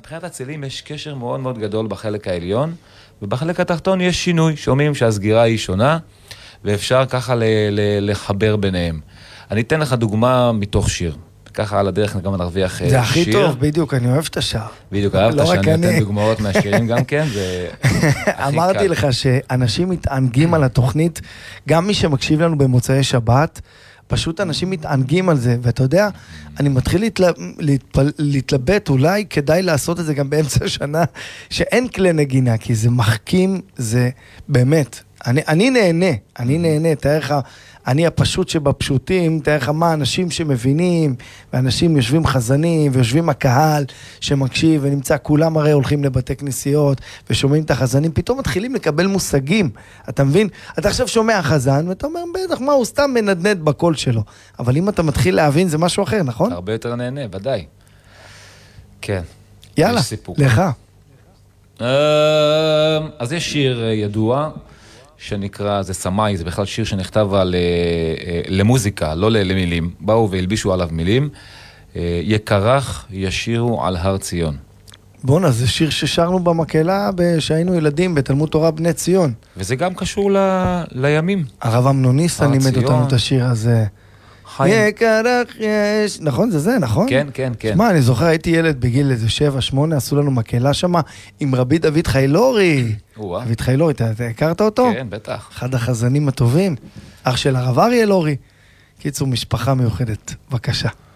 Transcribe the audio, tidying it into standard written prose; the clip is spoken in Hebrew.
מבחינת הצלילים יש קשר מאוד מאוד גדול בחלק העליון, ובחלק התחתון יש שינוי, שומעים שהסגירה היא שונה, ואפשר ככה לחבר ביניהם. אני אתן לך דוגמה מתוך שיר. ככה על הדרך גם נרוויח שיר. זה הכי טוב, בדיוק, אני אוהב את השיר. בדיוק, אהבת שאני נותן דוגמאות מהשירים גם כן, זה אמרתי לך שאנשים מתענגים על התוכנית, גם מי שמקשיב לנו במוצאי שבת, פשוט אנשים מתענגים על זה, ואתה יודע, אני מתחיל להתלבט, אולי כדאי לעשות את זה גם באמצע השנה, שאין כלי נגינה, כי זה מחכים, זה באמת, אני נהנה, תאר לך, אני הפשוט שבפשוטים, תאר לך מה, אנשים שמבינים, ואנשים יושבים חזנים, ויושבים הקהל שמקשיב, ונמצא, כולם הרי הולכים לבתי כנסיות, ושומעים את החזנים, פתאום מתחילים לקבל מושגים, אתה מבין? אתה עכשיו שומע חזן, ואתה אומר, בטח, מה, הוא סתם מנדנד בקול שלו, אבל אם אתה מתחיל להבין, זה משהו אחר, נכון? הרבה יותר נהנה, ודאי. כן. יאללה, לך. אז יש שיר ידוע, שנקרא, זה סמאי, זה בכלל שיר שנכתב למוזיקה, לא למילים. באו והלבישו עליו מילים. יקרח ישירו על הר ציון. בונה, זה שיר ששרנו במקהלה שהיינו ילדים בתלמוד תורה בני ציון. וזה גם קשור לימים. הרב אמנוניסטה לימד אותנו את השיר הזה. יקרח יש... נכון, זה, נכון? כן, כן, כן. שמע, אני זוכר, הייתי ילד בגיל איזה 7-8, עשו לנו מקהלה שמה עם רבי דוד חיילורי. דוד חיילורי, אתה הכרת אותו? כן, בטח. אחד החזנים הטובים. אח של הרב אריה לורי. קיצור, משפחה מיוחדת. בבקשה.